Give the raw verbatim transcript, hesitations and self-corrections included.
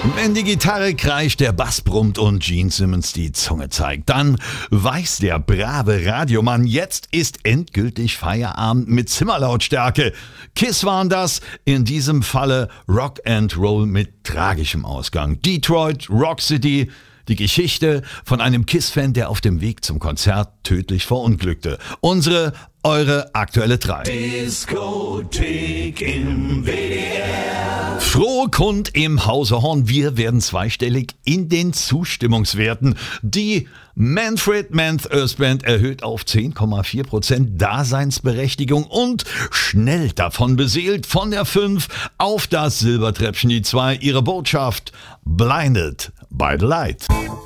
Wenn die Gitarre kreischt, der Bass brummt und Gene Simmons die Zunge zeigt, dann weiß der brave Radiomann, jetzt ist endgültig Feierabend mit Zimmerlautstärke. Kiss waren das, in diesem Falle Rock and Roll mit tragischem Ausgang. Detroit, Rock City, die Geschichte von einem Kiss-Fan, der auf dem Weg zum Konzert tödlich verunglückte. Unsere, eure aktuelle drei. Diskothek im W D R. Frohe Kund im Hause Horn. Wir werden zweistellig in den Zustimmungswerten. Die Manfred Manth Earth Band erhöht auf zehn Komma vier Prozent Daseinsberechtigung und schnell davon beseelt von der fünf auf das Silbertreppchen die zwei. Ihre Botschaft: Blinded by the Light.